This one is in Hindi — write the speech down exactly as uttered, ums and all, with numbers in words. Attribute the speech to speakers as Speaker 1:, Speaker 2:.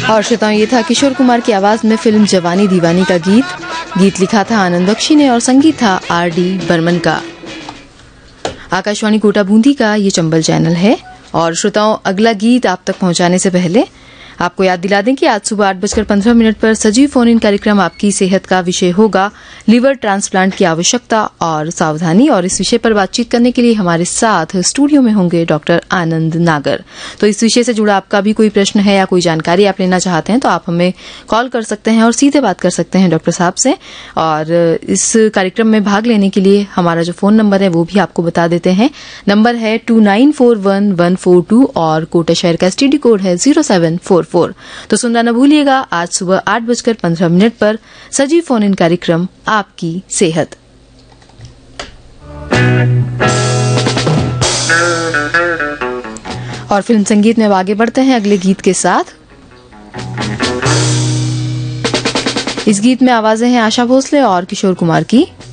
Speaker 1: और श्रोताओं, ये था किशोर कुमार की आवाज में फिल्म जवानी दीवानी का गीत। गीत लिखा था आनंद बख्शी ने और संगीत था आर डी बर्मन का। आकाशवाणी कोटा बूंदी का ये चंबल चैनल है। और श्रोताओं, अगला गीत आप तक पहुंचाने से पहले आपको याद दिला दें कि आज सुबह आठ बजकर पंद्रह मिनट पर सजीव फोन इन कार्यक्रम आपकी सेहत का विषय होगा लिवर ट्रांसप्लांट की आवश्यकता और सावधानी। और इस विषय पर बातचीत करने के लिए हमारे साथ स्टूडियो में होंगे डॉक्टर आनंद नागर। तो इस विषय से जुड़ा आपका भी कोई प्रश्न है या कोई जानकारी आप लेना चाहते हैं तो आप हमें कॉल कर सकते हैं और सीधे बात कर सकते हैं डॉक्टर साहब से। और इस कार्यक्रम में भाग लेने के लिए हमारा जो फोन नंबर है वो भी आपको बता देते हैं। नंबर है to nine four one one four to और कोटा शहर का एसटीडी कोड है जीरो सेवन फोर फोर। तो सुनना न भूलिएगा आज सुबह आठ बजकर पंद्रह मिनट पर सजीव फोन इन कार्यक्रम आपकी सेहत। और फिल्म संगीत में आगे बढ़ते हैं अगले गीत के साथ। इस गीत में आवाजें हैं आशा भोसले और किशोर कुमार की।